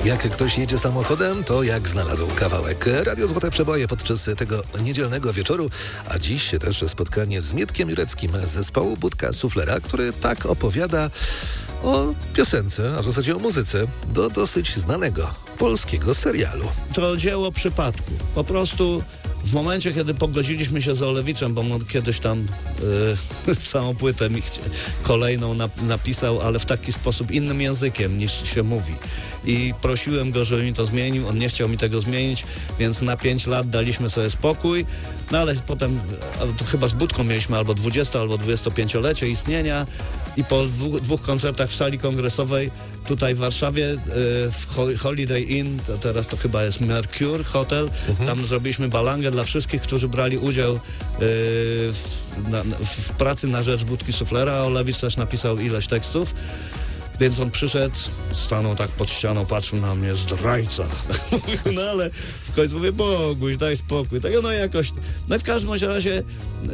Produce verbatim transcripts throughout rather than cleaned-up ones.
Jak ktoś jedzie samochodem, to jak znalazł kawałek. Radio Złote Przeboje podczas tego niedzielnego wieczoru, a dziś też spotkanie z Mietkiem Jureckim z zespołu Budka Suflera, który tak opowiada o piosence, a w zasadzie o muzyce do dosyć znanego polskiego serialu. To dzieło przypadku. Po prostu w momencie, kiedy pogodziliśmy się z Olewiczem, bo on kiedyś tam yy, całą płytę mi chcie, kolejną nap- napisał, ale w taki sposób, innym językiem niż się mówi. I prosiłem go, żeby mi to zmienił, on nie chciał mi tego zmienić, więc na pięć lat daliśmy sobie spokój, no ale potem, to chyba z Budką mieliśmy albo dwudziesto, albo dwudziestopięciolecie istnienia i po dwóch, dwóch koncertach w sali kongresowej tutaj w Warszawie, yy, w Holiday Inn, to teraz to chyba jest Mercure Hotel, mhm. tam zrobiliśmy balangę dla wszystkich, którzy brali udział yy, w, na, w pracy na rzecz Budki Suflera. Olewicz też napisał ileś tekstów, więc on przyszedł, stanął tak pod ścianą, patrzył na mnie, zdrajca. No ale w końcu mówię, Boguś, daj spokój. Tak, no jakoś. No i w każdym razie yy,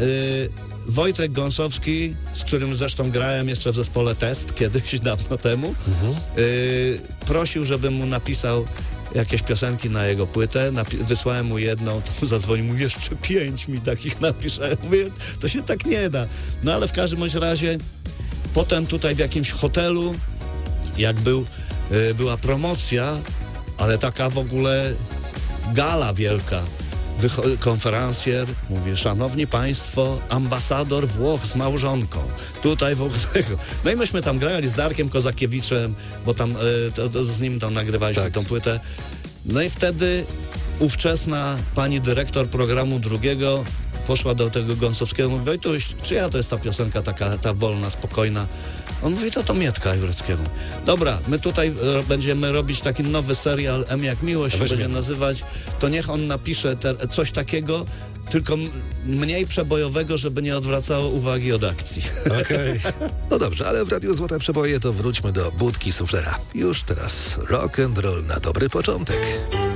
Wojtek Gąsowski, z którym zresztą grałem jeszcze w zespole Test kiedyś, dawno temu, mhm. yy, prosił, żebym mu napisał jakieś piosenki na jego płytę, napi- wysłałem mu jedną, to zadzwonił mu, jeszcze pięć mi takich napisze. Mówię, to się tak nie da. No ale w każdym bądź razie potem tutaj w jakimś hotelu, jak był, y, była promocja, ale taka w ogóle gala wielka, Wycho- konferencjer, mówię, szanowni państwo, ambasador Włoch z małżonką, tutaj w ogóle. No i myśmy tam grali z Darkiem Kozakiewiczem, bo tam y, to, to z nim tam nagrywaliśmy tak. tą płytę. No i wtedy ówczesna pani dyrektor programu drugiego poszła do tego Gąsowskiego, mówi, Wojtuś, czyja to jest ta piosenka taka, ta wolna, spokojna? On mówi, to to Mietka Jureckiego. Dobra, my tutaj e, będziemy robić taki nowy serial M jak Miłość się będzie nazywać, to niech on napisze te, coś takiego, tylko m- mniej przebojowego, żeby nie odwracało uwagi od akcji. Okej. Okay. No dobrze, ale w Radiu Złote Przeboje to wróćmy do Budki Suflera. Już teraz rock and roll na dobry początek.